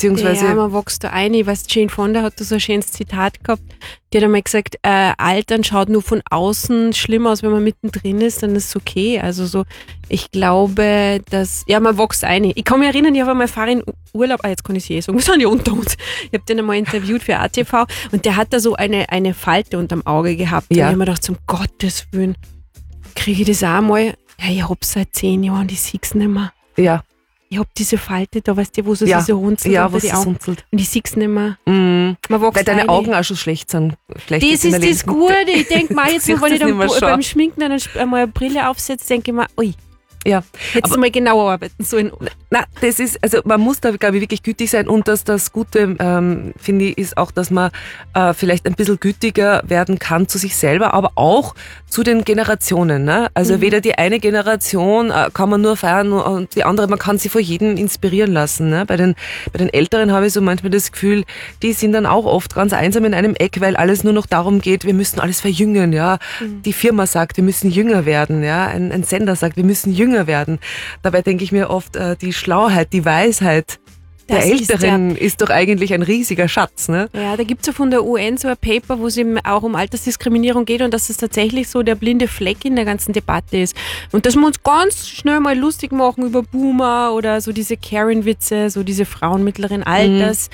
beziehungsweise... Ja, man wächst da ein. Ich weiß, Jane Fonda hat da so ein schönes Zitat gehabt. Die hat einmal gesagt, Altern schaut nur von außen schlimm aus, wenn man mittendrin ist, dann ist es okay. Also so, ich glaube, dass, ja, man wächst ein. Ich kann mich erinnern, ich habe einmal Fahrer in Urlaub, jetzt kann ich es eh sagen, wir sind ja unter uns. Ich habe den einmal interviewt für ATV und der hat da so eine Falte unterm Auge gehabt. Ja. Und ich habe mir gedacht, um Gottes Willen, kriege ich das auch mal? Ja, ich habe seit 10 Jahren, ich sehe es nicht mehr. Ja. Ich habe diese Falte da, weißt du, wo sie so runzelt unter die Augen. Und ich sehe es nicht mehr. Weil deine Augen auch schon schlecht sind. Das ist das Gute. Ich denke mal, jetzt, wenn ich dann beim Schminken dann einmal eine Brille aufsetze, denke ich mir, ui. Ja, jetzt mal genauer arbeiten. Das ist, also man muss da, glaube ich, wirklich gütig sein und das Gute, finde ich, ist auch, dass man vielleicht ein bisschen gütiger werden kann zu sich selber, aber auch zu den Generationen. Ne? Also weder die eine Generation kann man nur feiern und die andere, man kann sich von jedem inspirieren lassen. Ne? Bei den Älteren habe ich so manchmal das Gefühl, die sind dann auch oft ganz einsam in einem Eck, weil alles nur noch darum geht, wir müssen alles verjüngen. Ja? Die Firma sagt, wir müssen jünger werden. Ja? Ein Sender sagt, wir müssen jünger werden. Dabei denke ich mir oft, die Schlauheit, die Weisheit der Älteren ist doch eigentlich ein riesiger Schatz. Ne? Ja, da gibt es ja von der UN so ein Paper, wo es eben auch um Altersdiskriminierung geht und dass es tatsächlich so der blinde Fleck in der ganzen Debatte ist. Und dass wir uns ganz schnell mal lustig machen über Boomer oder so diese Karen-Witze, so diese Frauen mittleren Alters.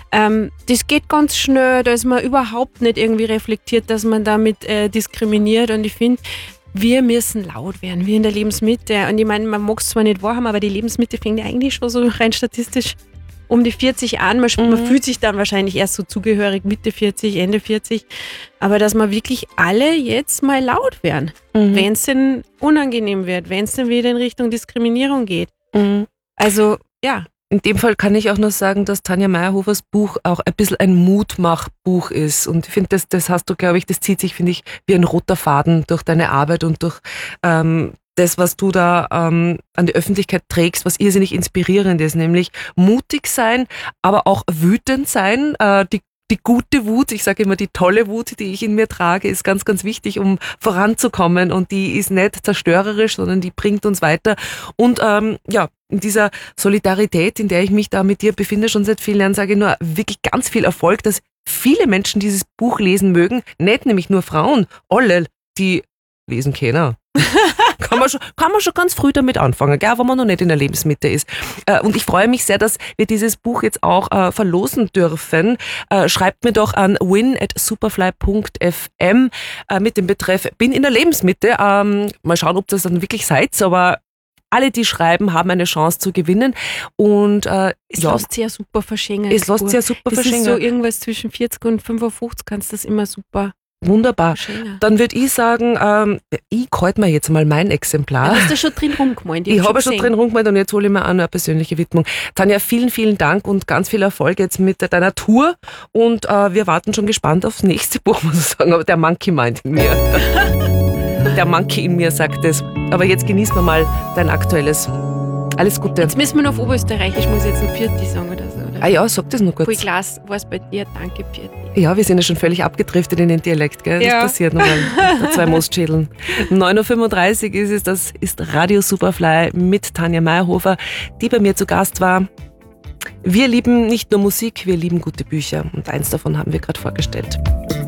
Das geht ganz schnell, da ist man überhaupt nicht irgendwie reflektiert, dass man damit diskriminiert und ich finde, wir müssen laut werden, wir in der Lebensmitte. Und ich meine, man mag es zwar nicht wahrhaben, aber die Lebensmitte fängt ja eigentlich schon so rein statistisch um die 40 an. Man fühlt sich dann wahrscheinlich erst so zugehörig, Mitte 40, Ende 40. Aber dass wir wirklich alle jetzt mal laut werden, wenn es denn unangenehm wird, wenn es denn wieder in Richtung Diskriminierung geht. Also, ja. In dem Fall kann ich auch nur sagen, dass Tanja Mayerhofers Buch auch ein bisschen ein Mutmachbuch ist. Und ich finde, das hast du, glaube ich, das zieht sich, finde ich, wie ein roter Faden durch deine Arbeit und durch das, was du da an die Öffentlichkeit trägst, was irrsinnig inspirierend ist, nämlich mutig sein, aber auch wütend sein, die gute Wut, ich sage immer die tolle Wut, die ich in mir trage, ist ganz, ganz wichtig, um voranzukommen und die ist nicht zerstörerisch, sondern die bringt uns weiter und in dieser Solidarität, in der ich mich da mit dir befinde, schon seit vielen Jahren, sage ich nur wirklich ganz viel Erfolg, dass viele Menschen dieses Buch lesen mögen, nicht nämlich nur Frauen, alle, die lesen können. Kann man schon ganz früh damit anfangen, gell, wenn man noch nicht in der Lebensmitte ist. Und ich freue mich sehr, dass wir dieses Buch jetzt auch verlosen dürfen. Schreibt mir doch an win@superfly.fm mit dem Betreff Bin in der Lebensmitte. Mal schauen, ob das dann wirklich seid, aber alle, die schreiben, haben eine Chance zu gewinnen. Und es lässt sich ja super verschenken. Es lässt sich ja super verschenken. Das ist so irgendwas zwischen 40 und 55, kannst du das immer super. Wunderbar. Dann würde ich sagen, ich halte mir jetzt mal mein Exemplar. Du hast da schon drin rumgemalt. Ich habe schon drin rumgemalt und jetzt hole ich mir auch noch eine persönliche Widmung. Tanja, vielen, vielen Dank und ganz viel Erfolg jetzt mit deiner Tour und wir warten schon gespannt aufs nächste Buch, muss ich sagen, aber der Monkey meint in mir. Der Monkey in mir sagt es. Aber jetzt genießen wir mal dein aktuelles. Alles Gute. Jetzt müssen wir noch auf Oberösterreichisch, muss ich jetzt noch Pürti sagen oder so. Oder? Ah ja, sag das noch kurz. Voll Glas war es bei dir, danke Pürti. Ja, wir sind ja schon völlig abgedriftet in den Dialekt, gell? Ja. Das passiert nochmal. 2 Mostschädeln. 9.35 Uhr ist es, das ist Radio Superfly mit Tanja Mayerhofer, die bei mir zu Gast war. Wir lieben nicht nur Musik, wir lieben gute Bücher und eins davon haben wir gerade vorgestellt.